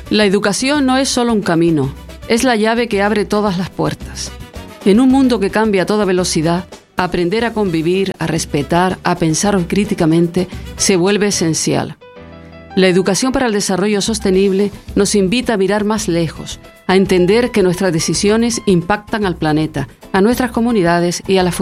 La educación no es solo un camino, es la llave que abre todas las puertas. En un mundo que cambia a toda velocidad, aprender a convivir, a respetar, a pensar críticamente se vuelve esencial. La educación para el desarrollo sostenible nos invita a mirar más lejos, a entender que nuestras decisiones impactan al planeta, a nuestras comunidades y a la